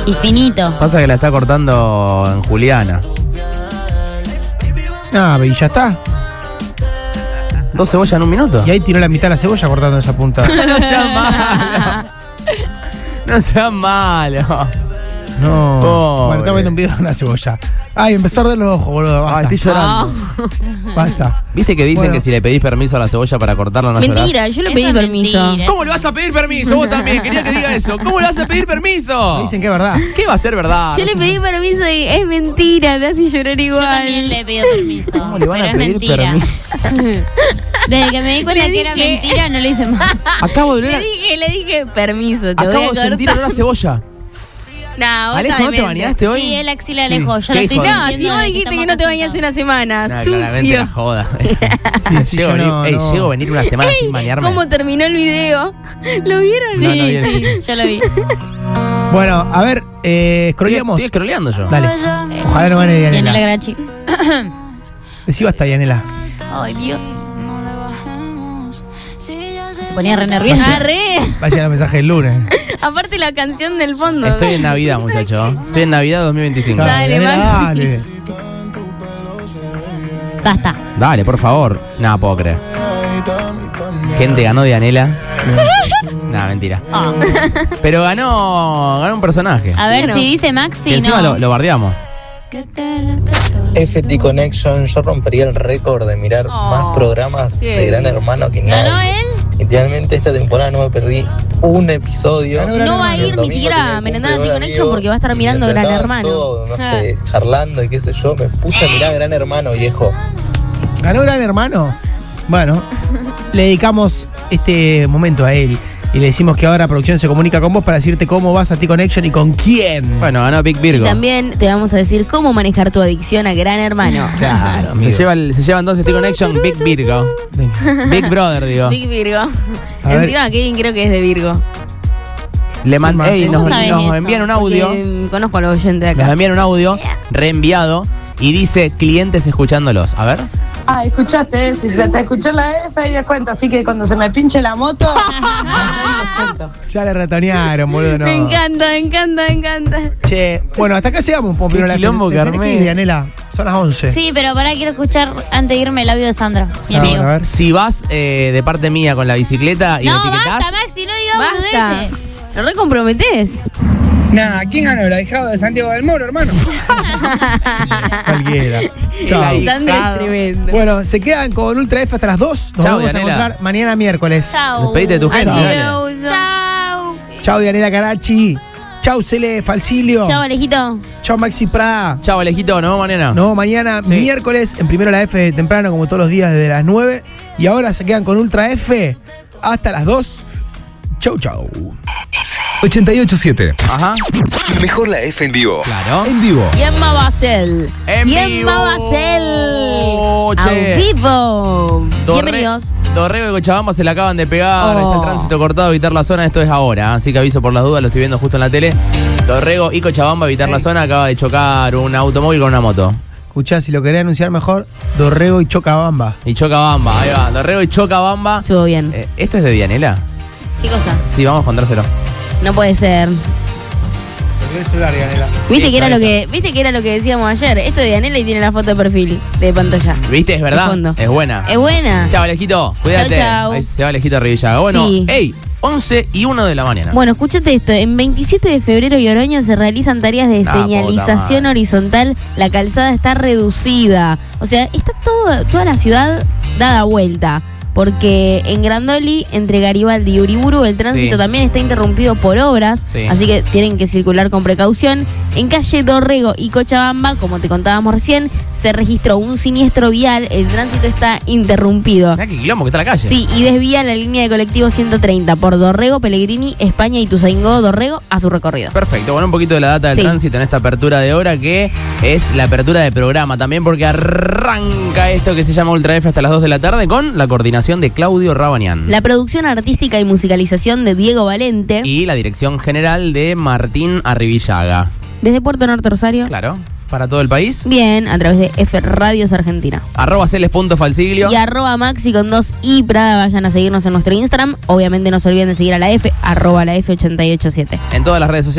Y finito. Pasa que la está cortando en Juliana. No, y ya está. 2 cebollas en 1 minuto. Y ahí tiró la mitad de la cebolla cortando esa punta. No seas malo. No seas malo. No. Pobre. Bueno, estaba viendo un video de una cebolla. Ay, empezó a arder los ojos, boludo. Basta. Ay, estoy llorando. Basta. ¿Viste que dicen Bueno. que si le pedís permiso a la cebolla para cortarla no llorás? Mentira, yo le Eso pedí es permiso. mentira. ¿Cómo le vas a pedir permiso? Vos también, quería que diga eso. ¿Cómo le vas a pedir permiso? Dicen que es verdad. ¿Qué va a ser verdad? Yo le pedí permiso y es mentira, te hace llorar Yo también igual. le pido permiso. ¿Cómo le van pero a es pedir mentira. permiso? Desde que me di cuenta Le que era dije- mentira, no lo hice más. Acabo de Le oler. dije, permiso, te voy Acabo a de sentir cortar. olor a cebolla. No, vos Alejo, estás ¿no te demente. bañaste hoy? Sí, el axila Alejo. Yo ¿Qué lo estoy hijo de- No, si sintiendo vos desde dijiste que estamos no te acá bañas sentados. una semana, No, claramente sucio. la joda. Sí, llego, yo no, ey, no. llego a venir una semana sin bañarme. ¿Cómo terminó el video? ¿Lo vieron? No, no vi el video. Yo lo vi. Bueno, a ver, scrolleamos. Estoy scrolleando yo. Dale. Ojalá no gane Dianela Dianela. Grachi. Decí basta, Dianela. Ay, Dios. Se ponía re nerviosa. Arre. Vaya el mensaje el lunes. Aparte la canción del fondo. Estoy en Navidad, muchacho. Estoy en Navidad 2025. Dale, Dianela, Maxi. dale. Basta. Dale, por favor. Nada, puedo creer. Gente ganó Dianela. Nada, mentira. Pero ganó un personaje. A ver Bueno. si dice Que Maxi, encima no. lo bardeamos. FT Connection, yo rompería el récord de mirar más programas qué de Gran Hermano que ¿Ganó nadie. él? Literalmente esta temporada no me perdí un episodio. Ganó Gran No va a Hermano. ir El ni domingo siquiera tenía a el merendar a cumple de un T-Connection amigo porque va a estar y mirando mientras Gran estaban Hermano. todos, no sé, charlando y qué sé yo, me puse a mirar Gran Hermano, viejo. ¿Ganó Gran Hermano? Bueno, le dedicamos este momento a él. Y le decimos que ahora producción se comunica con vos para decirte cómo vas a T-Connection y con quién. Bueno, ganó Big Y Virgo. también te vamos a decir cómo manejar tu adicción a Gran Hermano. Claro, Se amigo. lleva entonces T-Connection Big Virgo. Big Brother, digo. Big Virgo. A ver. Encima Kevin creo que es de Virgo. Ey, ¿Cómo nos sabes eso? envían un audio. Porque, conozco a los oyentes de Nos acá. envían un audio reenviado y dice clientes escuchándolos. A ver. Ah, escuchaste, si se te escuchó la F, ella cuenta, así que cuando se me pinche la moto, Ya le retonearon, boludo. No. Me encanta, me encanta, me encanta. Che, bueno, hasta acá llegamos, Pompino. Qué quilombo que Tenés que armé. ir, Dianela. Son las 11. Sí, pero pará, quiero escuchar antes de irme el audio de Sandra, mi A amigo. ver. Si vas de parte mía con la bicicleta y No, me etiquetás. basta, Maxi, no digamos Basta. boludeces. ¿Lo recomprometés? Nah, ¿quién ganó? ¿La dejada de Santiago del Moro, hermano? Cualquiera. Chao. Sandra es tremendo. Bueno, se quedan con Ultra F hasta las 2. Nos Chao, vamos a Dianela. encontrar mañana miércoles. Chau. Despedite de tu gente. dale. Adiós. Chau. Chao, Dianela Carachi. Chao, Cele Falsilio. Chao, Alejito. Chao, Maxi Prada. Chao, Alejito. Nos vemos mañana. No, mañana Sí. miércoles, en Primero la F de temprano, como todos los días desde las 9. Y ahora se quedan con Ultra F hasta las 2. Chau, chau. 88.7. Ajá. Mejor la F en vivo. Claro. En vivo. Yemma Basel. En Yemma vivo. Basel. Che. A vivo. Dorre- Bienvenidos. Dorrego y Cochabamba se la acaban de pegar. Oh. Está el tránsito cortado, evitar la zona. Esto es ahora. Así que aviso por las dudas, lo estoy viendo justo en la tele. Dorrego y Cochabamba, evitar la zona. Acaba de chocar un automóvil con una moto. Escuchá, si lo querés anunciar mejor, Dorrego y Chocabamba. Y Chocabamba, ahí va. Dorrego y Chocabamba. Estuvo bien. ¿Esto es de Dianela? ¿Qué cosa? Sí, vamos a contárselo. No puede ser. ¿Viste que era Ahí lo que, viste que era lo que decíamos ayer? Esto de Dianela y tiene la foto de perfil de pantalla. ¿Viste? Es verdad. De fondo. Es buena. Es buena. Chao, Alejito. Cuídate. Chau, chau. Ahí se va Alejito a Rivillaga. Bueno, Sí. ey, 11 y 1 de la mañana. Bueno, escúchate esto. En 27 de febrero y Oroño se realizan tareas de Ah, señalización puta madre. horizontal. La calzada está reducida. O sea, está toda la ciudad dada vuelta. Porque en Grandoli, entre Garibaldi y Uriburu, el tránsito Sí. también está interrumpido por obras. Sí. Así que tienen que circular con precaución. En calle Dorrego y Cochabamba, como te contábamos recién, se registró un siniestro vial. El tránsito está interrumpido. Mirá qué quilombo que está la calle. Sí, y desvía la línea de colectivo 130 por Dorrego, Pellegrini, España y Ituzaingó, Dorrego a su recorrido. Perfecto, bueno, un poquito de la data del Sí. tránsito en esta apertura de hora, que es la apertura de programa también, porque arranca esto que se llama Ultra F hasta las 2 de la tarde con la coordinación de Claudio Rabanian. La producción artística y musicalización de Diego Valente. Y la dirección general de Martín Arrivillaga. Desde Puerto Norte Rosario. Claro, para todo el país. Bien, a través de F Radios Argentina. @celes.falsiglio. Y @Maxi con 2 y Prada, vayan a seguirnos en nuestro Instagram. Obviamente no se olviden de seguir a la F, @la F887. En todas las redes sociales.